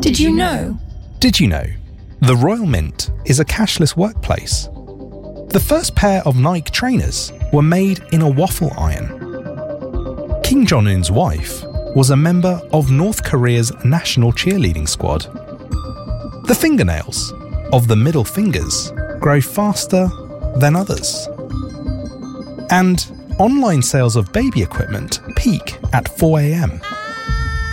Did you know? Did you know? The Royal Mint is a cashless workplace. The first pair of Nike trainers were made in a waffle iron. Kim Jong-un's wife was a member of North Korea's national cheerleading squad. The fingernails of the middle fingers grow faster than others. And online sales of baby equipment peak at 4 a.m.